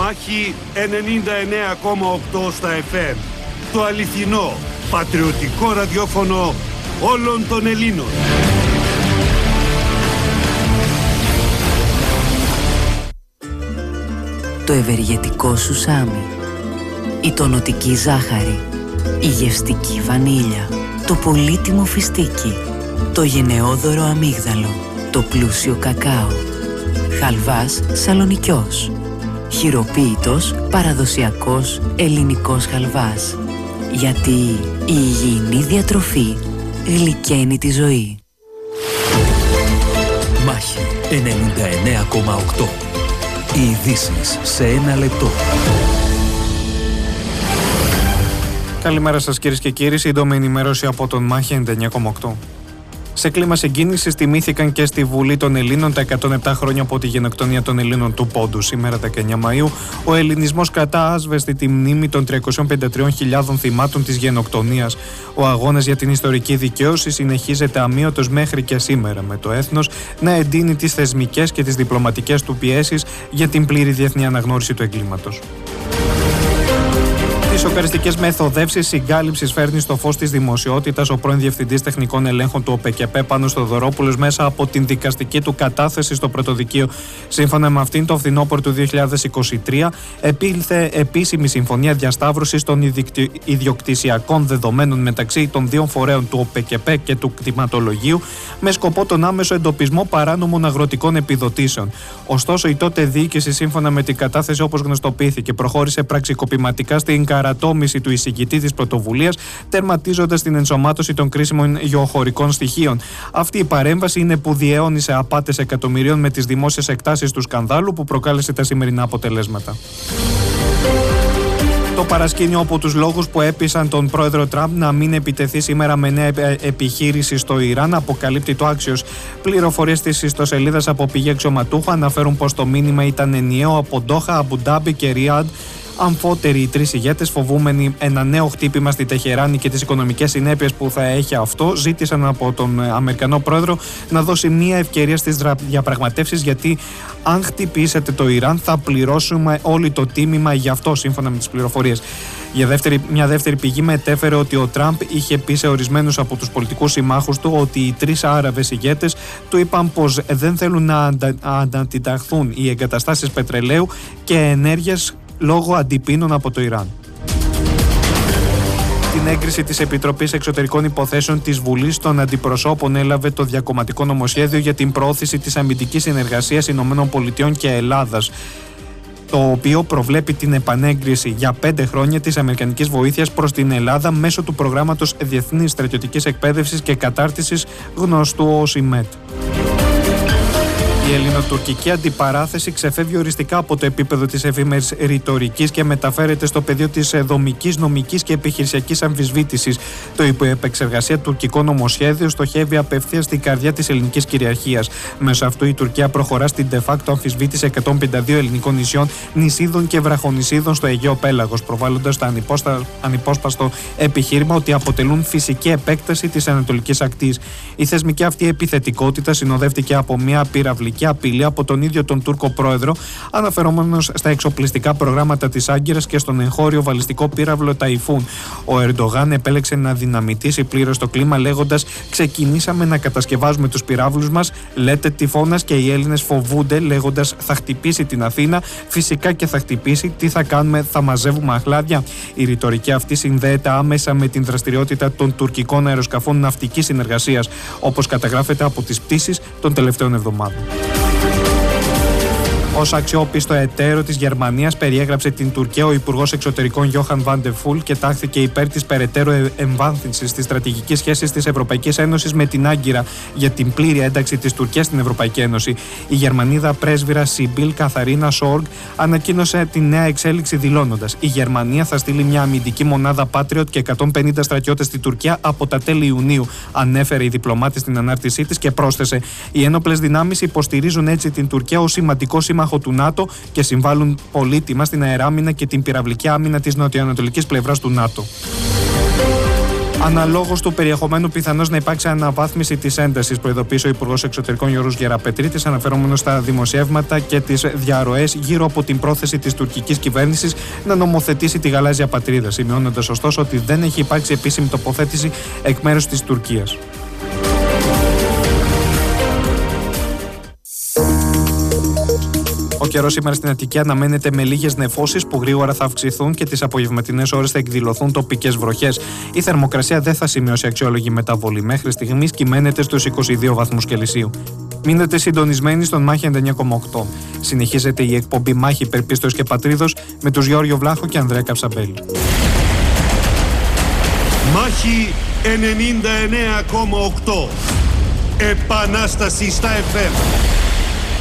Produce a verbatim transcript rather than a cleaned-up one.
Μάχη ενενήντα εννέα κόμμα οκτώ στα εφ εμ. Το αληθινό, πατριωτικό ραδιόφωνο όλων των Ελλήνων. Το ευεργετικό σουσάμι, η τονωτική ζάχαρη, η γευστική βανίλια, το πολύτιμο φιστίκι, το γενναιόδωρο αμύγδαλο, το πλούσιο κακάο, χαλβάς σαλονικιός, χειροποίητος παραδοσιακός ελληνικός χαλβάς. Γιατί η υγιεινή διατροφή γλυκαίνει τη ζωή. Μάχη ενενήντα εννέα κόμμα οκτώ. Οι ειδήσεις σε ένα λεπτό. Καλημέρα σας κυρίες και κύριοι, σύντομη ενημέρωση από τον Μάχη ενενήντα εννέα κόμμα οκτώ. Σε κλίμα συγκίνησης τιμήθηκαν και στη Βουλή των Ελλήνων τα εκατόν επτά χρόνια από τη γενοκτονία των Ελλήνων του Πόντου. Σήμερα, δεκαεννέα Μαΐου, ο ελληνισμός κρατά άσβεστη τη μνήμη των τριακόσιες πενήντα τρεις χιλιάδων θυμάτων της γενοκτονίας. Ο αγώνας για την ιστορική δικαίωση συνεχίζεται αμύωτος μέχρι και σήμερα, με το έθνος να εντείνει τις θεσμικές και τις διπλωματικές του πιέσεις για την πλήρη διεθνή αναγνώριση του εγκλήματος. Τις σοκαριστικές μεθοδεύσεις συγκάλυψης φέρνει στο φως της δημοσιότητας ο πρώην Διευθυντής Τεχνικών Ελέγχων του ΟΠΕΚΕΠΕ Πάνος Θοδωρόπουλος μέσα από την δικαστική του κατάθεση στο πρωτοδικείο. Σύμφωνα με αυτήν, το φθινόπωρο του δύο χιλιάδες είκοσι τρία επήλθε επίσημη συμφωνία διασταύρωσης των ιδιοκτησιακών δεδομένων μεταξύ των δύο φορέων του ΟΠΕΚΕΠΕ και του κτηματολογίου με σκοπό τον άμεσο εντοπισμό παράνομων αγροτικών επιδοτήσεων. Ωστόσο, η τότε διοίκηση, σύμφωνα με την κατάθεση όπως γνωστοποιήθηκε, προχώρησε πραξικοπηματικά στην καρατόμηση του εισηγητή της πρωτοβουλίας, τερματίζοντας την ενσωμάτωση των κρίσιμων γεωχωρικών στοιχείων. Αυτή η παρέμβαση είναι που διαιώνισε απάτες εκατομμυρίων με τις δημόσιες εκτάσεις του σκανδάλου που προκάλεσε τα σημερινά αποτελέσματα. Το παρασκήνιο από τους λόγους που έπεισαν τον πρόεδρο Τραμπ να μην επιτεθεί σήμερα με νέα επιχείρηση στο Ιράν, αποκαλύπτει το Axios. Πληροφορίες της ιστοσελίδας από πηγή αξιωματούχου αναφέρουν πως το μήνυμα ήταν ενιαίο από Ντόχα, Αμπουντάμπι και Ριάντ. Αμφότεροι οι τρεις ηγέτες, φοβούμενοι ένα νέο χτύπημα στη Τεχεράνη και τις οικονομικές συνέπειες που θα έχει αυτό, ζήτησαν από τον Αμερικανό πρόεδρο να δώσει μία ευκαιρία στις διαπραγματεύσεις, γιατί αν χτυπήσετε το Ιράν θα πληρώσουμε όλοι το τίμημα γι' αυτό, σύμφωνα με τις πληροφορίες. Για δεύτερη, μια δεύτερη πηγή μετέφερε ότι ο Τραμπ είχε πει σε ορισμένους από τους πολιτικούς συμμάχους του ότι οι τρεις Άραβες ηγέτες του είπαν πως δεν θέλουν να αντα, αντιταχθούν οι εγκαταστάσεις πετρελαίου και ενέργειας λόγω αντιπίνων από το Ιράν. Την έγκριση της Επιτροπής Εξωτερικών Υποθέσεων της Βουλής των Αντιπροσώπων έλαβε το διακομματικό νομοσχέδιο για την προώθηση της αμυντικής συνεργασίας Ηνωμένων Πολιτειών και Ελλάδας, το οποίο προβλέπει την επανέγκριση για πέντε χρόνια της αμερικανικής βοήθειας προς την Ελλάδα μέσω του προγράμματος Διεθνής Στρατιωτικής Εκπαίδευσης και Κατάρτισης, γνωστού ως ΙΜΕΤ. Η ελληνοτουρκική αντιπαράθεση ξεφεύγει οριστικά από το επίπεδο της εφήμερης ρητορικής και μεταφέρεται στο πεδίο της δομικής, νομικής και επιχειρησιακής αμφισβήτησης. Το υποεπεξεργασία τουρκικό νομοσχέδιο στοχεύει απευθείας στην καρδιά της ελληνικής κυριαρχίας. Μέσω αυτού η Τουρκία προχωρά στην de facto αμφισβήτηση εκατόν πενήντα δύο ελληνικών νησιών, νησίδων και βραχονησίδων στο Αιγαίο Πέλαγος, προβάλλοντας το ανυπόσπαστο επιχείρημα ότι αποτελούν φυσική επέκταση της ανατολικής ακτής. Η θεσμική αυτή επιθετικότητα συνοδεύτηκε από μια πυραυλική και απειλή από τον ίδιο τον Τούρκο πρόεδρο, αναφερόμενος στα εξοπλιστικά προγράμματα της Άγκυρας και στον εγχώριο βαλιστικό πύραυλο Ταϊφούν. Ο Ερντογάν επέλεξε να δυναμητήσει πλήρως το κλίμα, λέγοντας: «Ξεκινήσαμε να κατασκευάζουμε τους πυράβλους μας, λέτε τυφώνας και οι Έλληνες φοβούνται, λέγοντας: θα χτυπήσει την Αθήνα, φυσικά και θα χτυπήσει, τι θα κάνουμε, θα μαζεύουμε αχλάδια». Η ρητορική αυτή συνδέεται άμεσα με την δραστηριότητα των τουρκικών αεροσκαφών ναυτικής συνεργασίας, όπως καταγράφεται από τις πτήσεις των τελευταίων εβδομάδων. Ως αξιόπιστο εταίρο της Γερμανίας περιέγραψε την Τουρκία ο Υπουργός Εξωτερικών Γιόχαν Βαντεφούλ και τάχθηκε υπέρ της περαιτέρω εμβάθυνσης της στρατηγικής σχέσης της Ευρωπαϊκής Ένωσης με την Άγκυρα για την πλήρη ένταξη της Τουρκίας στην Ευρωπαϊκή Ένωση. Η Γερμανίδα πρέσβυρα Σιμπίλ Καθαρίνα Σόργκ ανακοίνωσε τη νέα εξέλιξη δηλώνοντας: «Η Γερμανία θα στείλει μια αμυντική μονάδα Patriot και εκατόν πενήντα στρατιώτες στη Τουρκία από τα τέλη Ιουνίου», ανέφερε η διπλωμάτη στην ανάρτησή της και πρόσθεσε: «Οι ένοπλες δυνάμεις υποστηρίζουν έτσι την Τουρκία ως σημαντικό σύμμαχο του ΝΑΤΟ και συμβάλλουν πολύτιμα στην αεράμινα και την πυραυλική άμυνα της νοτιοανατολικής πλευράς του ΝΑΤΟ». Αναλόγως του περιεχομένου, πιθανώς να υπάρξει αναβάθμιση της έντασης, προειδοποίησε ο Υπουργός Εξωτερικών Γιώργος Γεραπετρίτης, αναφερόμενος στα δημοσιεύματα και τις διαρροές γύρω από την πρόθεση της τουρκικής κυβέρνησης να νομοθετήσει τη γαλάζια πατρίδα, σημειώνοντας ωστόσο ότι δεν έχει υπάρξει επίσημη τοποθέτηση εκ μέρους της Τουρκίας. Ο καιρός σήμερα στην Αττική αναμένεται με λίγες νεφώσεις που γρήγορα θα αυξηθούν και τις απογευματινές ώρες θα εκδηλωθούν τοπικές βροχές. Η θερμοκρασία δεν θα σημειώσει αξιόλογη μεταβολή. Μέχρι στιγμής κυμαίνεται στους είκοσι δύο βαθμούς Κελσίου. Μείνετε συντονισμένοι στον Μάχη ενενήντα εννέα κόμμα οκτώ. Συνεχίζεται η εκπομπή Μάχη Υπερπίστεως και Πατρίδος με τους Γιώργιο Βλάχο και Ανδρέα Καψαμπέλη. Μάχη ενενήντα εννέα κόμμα οκτώ. Επανάσταση στα εφ εμ.